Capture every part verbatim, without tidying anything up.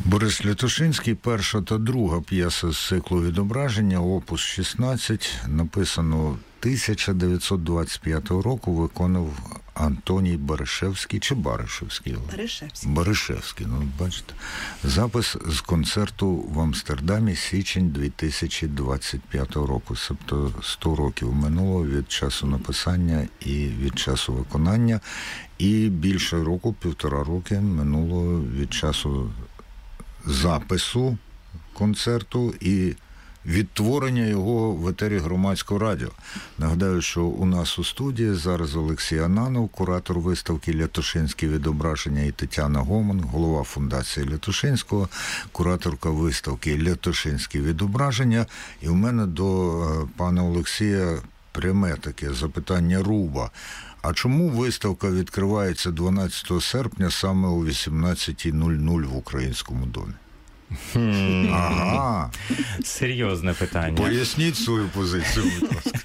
Борис Лятошинський, перша та друга п'єса з циклу «Відображення», опус шістнадцять, написано тисяча дев'ятсот двадцять п'ятого року, виконав Антоній Баришевський чи Баришевський? Баришевський. Баришевський, ну, бачите. Запис з концерту в Амстердамі, січень дві тисячі двадцять п'ятого року. Тобто сто років минуло від часу написання і від часу виконання, і більше року, півтора роки минуло від часу запису концерту і відтворення його в етері Громадського радіо. Нагадаю, що у нас у студії зараз Олексій Ананов, куратор виставки «Лятошинське відображення», і Тетяна Гоман, голова фундації Лятошинського, кураторка виставки «Лятошинське відображення». І в мене до пана Олексія пряме таке запитання руба. А чому виставка відкривається дванадцятого серпня саме о вісімнадцята нуль нуль в Українському домі? Hmm. Ага. Серйозне питання. Поясніть свою позицію, будь ласка.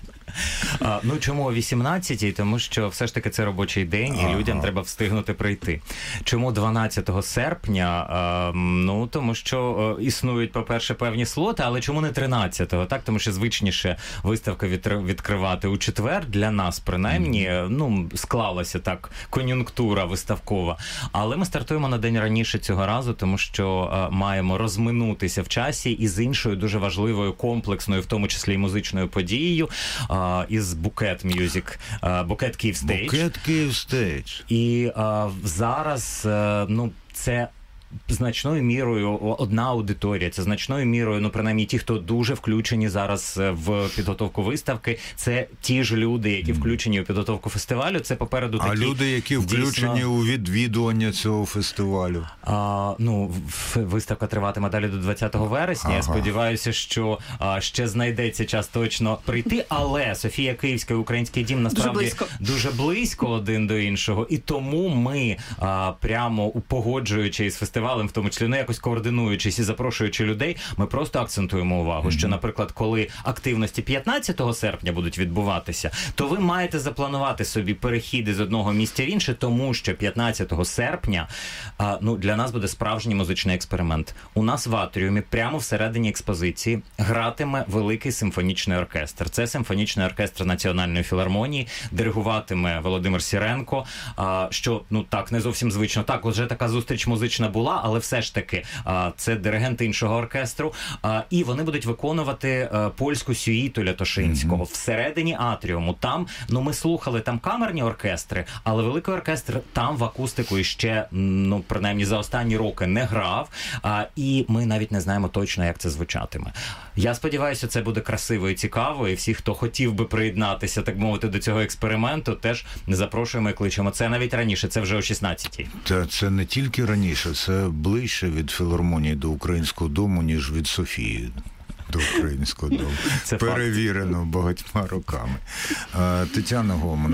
А, ну, чому о вісімнадцятій? Тому що все ж таки це робочий день, і ага. людям треба встигнути прийти. Чому дванадцятого серпня? А, ну, тому що а, існують, по-перше, певні слоти, але чому не тринадцятого? Так, тому що звичніше виставка відкривати у четвер, для нас, принаймні, mm. ну, склалася так кон'юнктура виставкова. Але ми стартуємо на день раніше цього разу, тому що а, маємо розминутися в часі із іншою дуже важливою, комплексною, в тому числі і музичною подією, а, із Букет Мюзик, Букет Київ Стейдж. Букет Київ Стейдж. І а, зараз, а, ну, це значною мірою одна аудиторія, це значною мірою, ну, принаймні, ті, хто дуже включені зараз в підготовку виставки, це ті ж люди, які включені у підготовку фестивалю, це попереду такі... А люди, які включені дійсно... у відвідування цього фестивалю? А, ну, виставка триватиме далі до двадцятого вересня, ага. Я сподіваюся, що а, ще знайдеться час точно прийти, але Софія Київська і Український дім насправді дуже близько, дуже близько один до іншого, і тому ми а, прямо погоджуючи із фестивалем, в тому числі, ну, якось координуючись і запрошуючи людей, ми просто акцентуємо увагу, mm-hmm. що, наприклад, коли активності п'ятнадцятого серпня будуть відбуватися, то ви маєте запланувати собі перехіди з одного місця в інше, тому що п'ятнадцятого серпня, а, ну, для нас буде справжній музичний експеримент. У нас в атріумі, прямо всередині експозиції, гратиме великий симфонічний оркестр. Це симфонічний оркестр Національної філармонії, диригуватиме Володимир Сіренко, а, що, ну, так, не зовсім звично. Так, вже така зустріч музична була, але все ж таки а, це диригенти іншого оркестру, а, і вони будуть виконувати а, польську сюїту Лятошинського mm-hmm. всередині атріуму. Там, ну, ми слухали там камерні оркестри, але великий оркестр там в акустику іще, ну, принаймні за останні роки не грав, а, і ми навіть не знаємо точно, як це звучатиме. Я сподіваюся, це буде красиво і цікаво, і всі, хто хотів би приєднатися, так мовити, до цього експерименту, теж запрошуємо і кличемо. Це навіть раніше, це вже о шістнадцятій. Та це не тільки раніше, це ближче від філармонії до Українського дому, ніж від Софії до Українського дому. Це перевірено факт. Багатьма роками. А, Тетяна Гоман,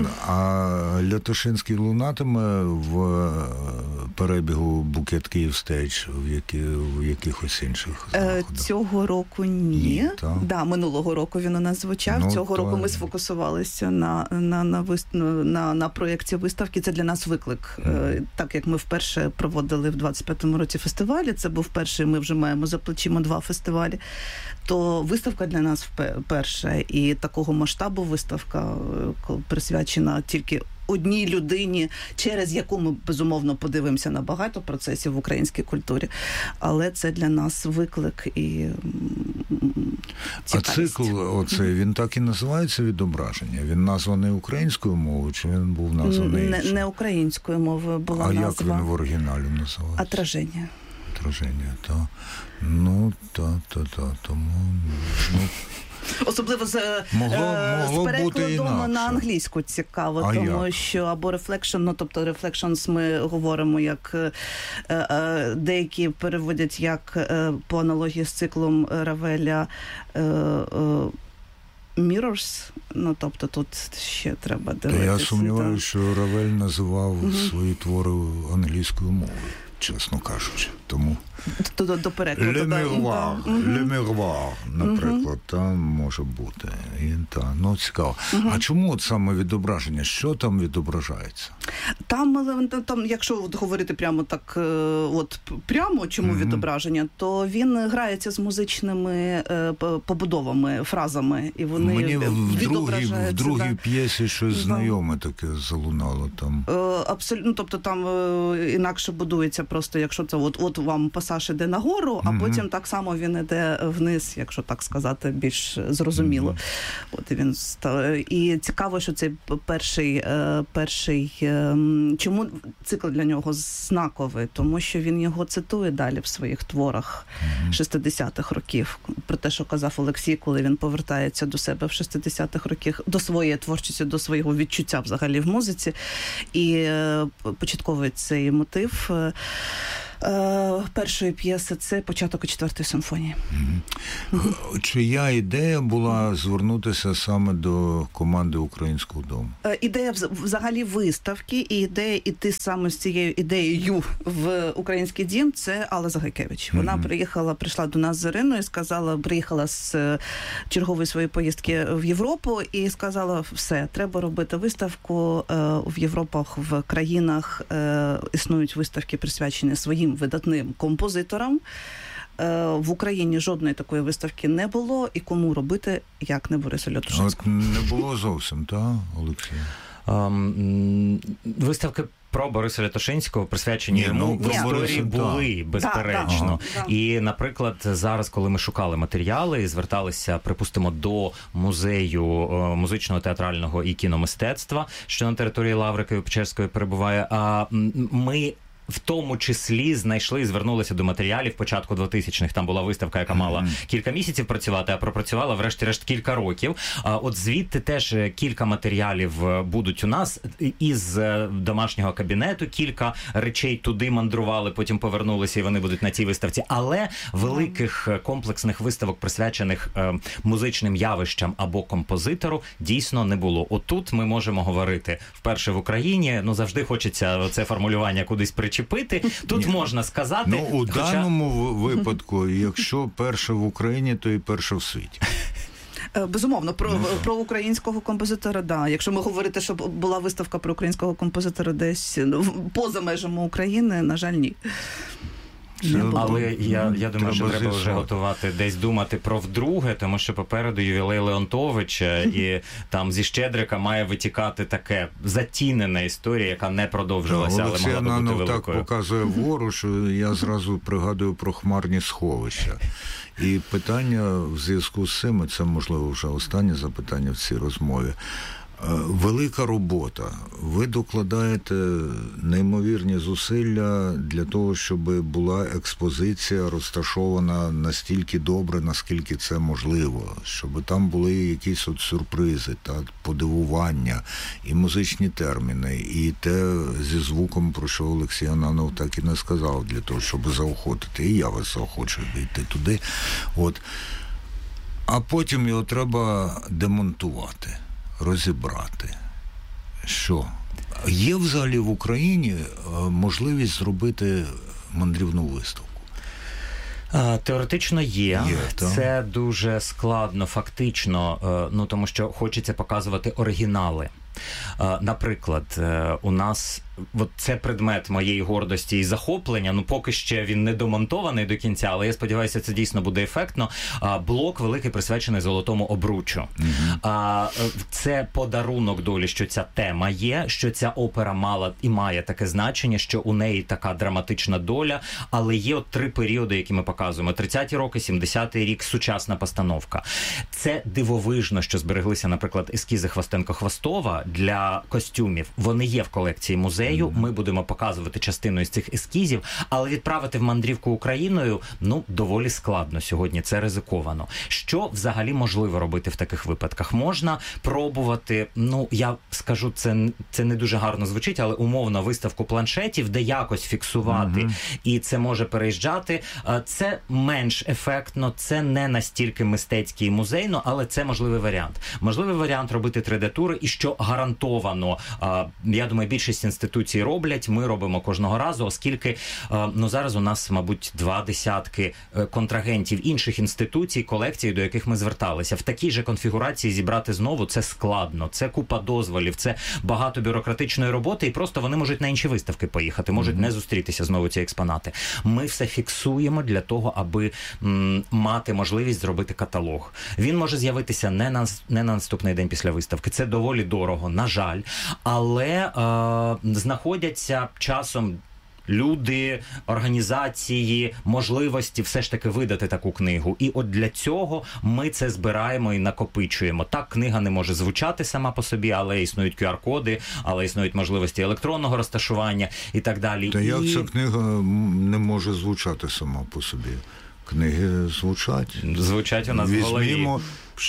а Лятошинський лунатиме в перебігу Букет Київ Стейдж в, які, в якихось інших заходах? Цього року ні. ні да, минулого року він у нас звучав. Ну, Цього то... року ми сфокусувалися на, на, на, на, на проєкті виставки. Це для нас виклик. Mm. Так як ми вперше проводили в двадцять п'ятому році фестивалі, це був перший, ми вже маємо за плечима два фестивалі, то виставка для нас перша, і такого масштабу виставка присвячена тільки одній людині, через яку ми, безумовно, подивимося на багато процесів в українській культурі. Але це для нас виклик і цікавість. А цикл оцей, він так і називається «Відображення»? Він названий українською мовою, чи він був названий іншою? Не, не українською мовою була а назва. А як він в оригіналі називається? «Отраження». «Отраження», так. Ну, та-та-та, тому... Ну... Особливо з, могло, е, могло з перекладом на англійську цікаво, а тому як? що або reflection, ну, тобто reflections ми говоримо як е, е, деякі переводять як е, по аналогії з циклом Равеля е, е, Mirrors, ну, тобто тут ще треба дивитися. Я сумніваюся, що Равель називав угу. свої твори англійською мовою. чесно кажучи. Тому до, до, до перекладу. Le Miroir, Le Miroir, наприклад, там може бути. І, та, ну, цікаво. Uh-huh. А чому от саме відображення? Що там відображається? Там, там якщо от говорити прямо так, от прямо чому uh-huh. відображення, то він грається з музичними е, побудовами, фразами, і вони Мені відображаються. В другій да. п'єсі щось да. знайоме таке залунало там. Е, абсолютно, тобто там е, інакше будується просто, якщо це от, от вам пасаж іде нагору, а mm-hmm. потім так само він іде вниз, якщо так сказати, більш зрозуміло. Mm-hmm. От і він і цікаво, що цей перший, перший, чому цикл для нього знаковий, тому що він його цитує далі в своїх творах mm-hmm. шістдесятих років. Про те, що казав Олексій, коли він повертається до себе в шістдесятих років, до своєї творчості, до свого відчуття взагалі в музиці. І початковий цей мотив першої п'єси – це початок четвертої симфонії. Mm-hmm. Чия ідея була звернутися саме до команди Українського дому? Ідея взагалі виставки і ідея іти саме з цією ідеєю в Український дім – це Алла Загайкевич. Вона mm-hmm. приїхала, прийшла до нас з Іриною, сказала, приїхала з чергової своєї поїздки в Європу і сказала, все, треба робити виставку в Європах, в країнах існують виставки, присвячені своїм видатним композиторам. В Україні жодної такої виставки не було, і кому робити, як не Борису Лятушинському. Не було зовсім, так, Олексій? Um, виставки про Бориса Лятушинського присвячені Ні, ну, ну, історії були, да. безперечно. Да, да. І, наприклад, зараз, коли ми шукали матеріали і зверталися, припустимо, до музею музичного, театрального і кіномистецтва, що на території Лаврики Печерської перебуває, а ми в тому числі знайшли і звернулися до матеріалів початку двотисячних. Там була виставка, яка мала mm-hmm. кілька місяців працювати, а пропрацювала врешті-решт кілька років. А от звідти теж кілька матеріалів будуть у нас із домашнього кабінету, кілька речей туди мандрували, потім повернулися і вони будуть на цій виставці. Але великих комплексних виставок, присвячених е, музичним явищам або композитору, дійсно не було. Отут ми можемо говорити вперше в Україні, ну завжди хочеться це формулювання кудись причепити. Тут Ні. можна сказати... Ну, у хоча... даному випадку, якщо перше в Україні, то і перше в світі. Безумовно, про, ну, про українського композитора, да. Якщо ми говорити, що була виставка про українського композитора десь поза межами України, на жаль, ні. Це, але я, я думаю, що треба вже готувати, десь думати про вдруге, тому що попереду ювілей Леонтовича, і там зі Щедрика має витікати таке затінена історія, яка не продовжилася, але могла би бути великою. Так показує вгору, що я зразу пригадую про хмарні сховища. І питання в зв'язку з цим, і це, можливо, вже останнє запитання в цій розмові. Велика робота. Ви докладаєте неймовірні зусилля для того, щоб була експозиція розташована настільки добре, наскільки це можливо, щоб там були якісь от сюрпризи та подивування, і музичні терміни, і те зі звуком, про що Олексій Ананов так і не сказав, для того, щоб заохотити. І я вас заохочую йти туди. От. А потім його треба демонтувати, розібрати. Що? Є взагалі в Україні можливість зробити мандрівну виставку? Теоретично є. є Це дуже складно фактично, ну тому що хочеться показувати оригінали. Наприклад, у нас от це предмет моєї гордості і захоплення, ну поки ще він не домонтований до кінця, але я сподіваюся, це дійсно буде ефектно. Блок великий присвячений Золотому обручу. Mm-hmm. Це подарунок долі, що ця тема є, що ця опера мала і має таке значення, що у неї така драматична доля, але є от три періоди, які ми показуємо. тридцяті роки, сімдесятий рік, сучасна постановка. Це дивовижно, що збереглися, наприклад, ескізи Хвостенко-Хвостова для костюмів. Вони є в колекції музею. Ми будемо показувати частину із цих ескізів, але відправити в мандрівку Україною, ну, доволі складно сьогодні, це ризиковано. Що взагалі можливо робити в таких випадках? Можна пробувати, ну, я скажу, це, це не дуже гарно звучить, але умовно виставку планшетів, де якось фіксувати, mm-hmm. і це може переїжджати. Це менш ефектно, це не настільки мистецьке і музейно, але це можливий варіант. Можливий варіант робити три де-тури, і що гарантовано, я думаю, більшість інститутів інституції роблять, ми робимо кожного разу, оскільки ну зараз у нас, мабуть, два десятки контрагентів інших інституцій, колекцій, до яких ми зверталися. В такій же конфігурації зібрати знову це складно, це купа дозволів, це багато бюрократичної роботи, і просто вони можуть на інші виставки поїхати, можуть mm-hmm. не зустрітися знову ці експонати. Ми все фіксуємо для того, аби м, мати можливість зробити каталог. Він може з'явитися не на, не на наступний день після виставки. Це доволі дорого, на жаль. Але е, знаходяться часом люди, організації, можливості все ж таки видати таку книгу. І от для цього ми це збираємо і накопичуємо. Так, книга не може звучати сама по собі, але існують ку ар-коди, але існують можливості електронного розташування і так далі. Та і... як ця книга не може звучати сама по собі? Книги звучать. Звучать у нас в голові. Візьмімо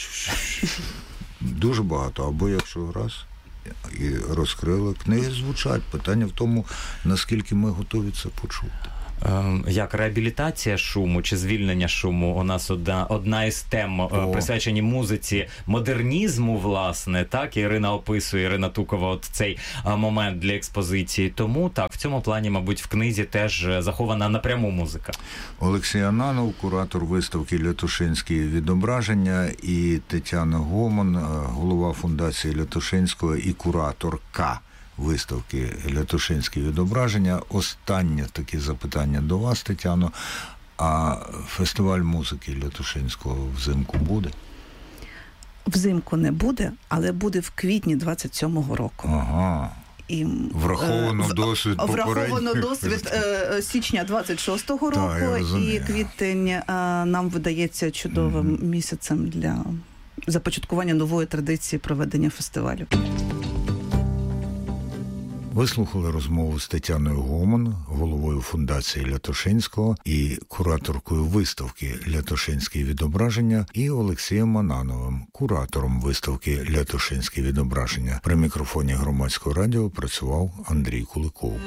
дуже багато, або якщо раз і розкрили, книги звучать. Питання в тому, наскільки ми готові це почути. Як реабілітація шуму чи звільнення шуму у нас одна, одна із тем, О. присвячені музиці модернізму, власне, так, і Ірина описує, Ірина Тукова, от цей а, момент для експозиції. Тому, так, в цьому плані, мабуть, в книзі теж захована напряму музика. Олексій Ананов, куратор виставки «Лятошинські відображення», і Тетяна Гомон, голова фундації Лятошинського і кураторка виставки «Лятошинські відображення». Останнє таке запитання до вас, Тетяно. А фестиваль музики Лятошинського взимку буде? Взимку не буде, але буде в квітні двадцять сьомого року. Ага. І, враховано е, досвід Враховано досвід е, січня двадцять шостого року, так, і квітень е, нам видається чудовим mm-hmm. місяцем для започаткування нової традиції проведення фестивалю. Ви слухали розмову з Тетяною Гомон, головою фундації Лятошинського і кураторкою виставки «Лятошинські відображення», і Олексієм Анановим, куратором виставки «Лятошинські відображення». При мікрофоні Громадського радіо працював Андрій Куликов.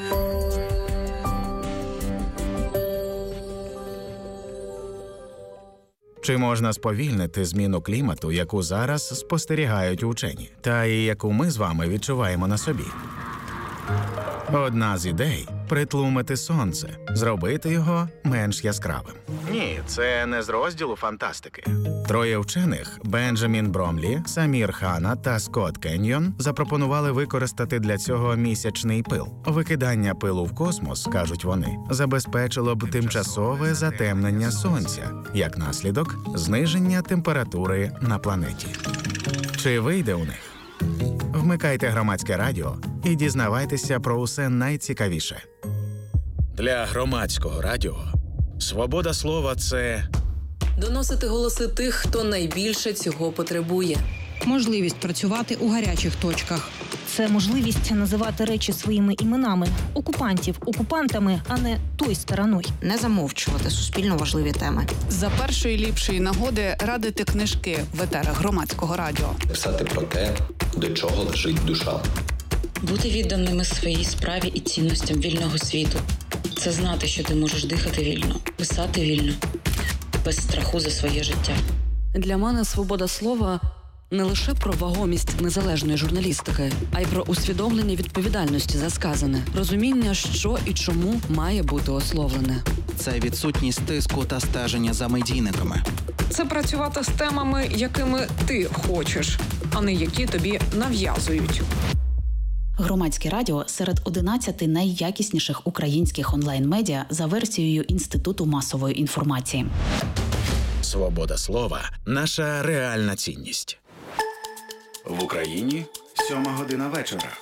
Чи можна сповільнити зміну клімату, яку зараз спостерігають учені, та і яку ми з вами відчуваємо на собі? Одна з ідей – притлумити сонце, зробити його менш яскравим. Ні, це не з розділу фантастики. Троє вчених – Бенджамін Бромлі, Самір Хана та Скотт Кеньйон – запропонували використати для цього місячний пил. Викидання пилу в космос, кажуть вони, забезпечило б тимчасове затемнення сонця, як наслідок – зниження температури на планеті. Чи вийде у них? Вмикайте Громадське радіо і дізнавайтеся про усе найцікавіше. Для Громадського радіо свобода слова – це доносити голоси тих, хто найбільше цього потребує. Можливість працювати у гарячих точках. Це можливість називати речі своїми іменами. Окупантів окупантами, а не той стороною. Не замовчувати суспільно важливі теми. За першої ліпшої нагоди радити книжки в етерах Громадського радіо. Писати про те, до чого лежить душа. Бути відданими своїй справі і цінностям вільного світу. Це знати, що ти можеш дихати вільно, писати вільно, без страху за своє життя. Для мене свобода слова – не лише про вагомість незалежної журналістики, а й про усвідомлення відповідальності за сказане, розуміння, що і чому має бути ословлене. Це відсутність тиску та стеження за медійниками. Це працювати з темами, якими ти хочеш, а не які тобі нав'язують. Громадське радіо серед одинадцяти найякісніших українських онлайн-медіа за версією Інституту масової інформації. Свобода слова – наша реальна цінність. В Україні сьома година вечора.